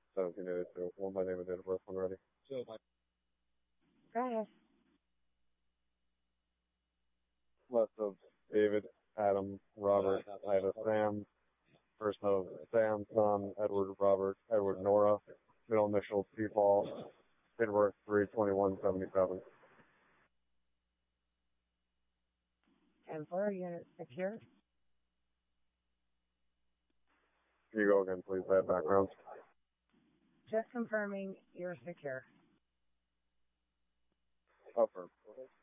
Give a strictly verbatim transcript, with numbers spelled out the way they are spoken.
seventeen eighty-two. One by name and date of birth when ready. So my Go ahead. Left of David, Adam, Robert, Ida, Sam. First of Sam, son, Edward, Robert, Edward, Nora. Middle initial, T. Paul. Date of birth three twenty-one seventy-seven. And four units secure. Can you go again, please? I have background. Just confirming you're secure. Affirm.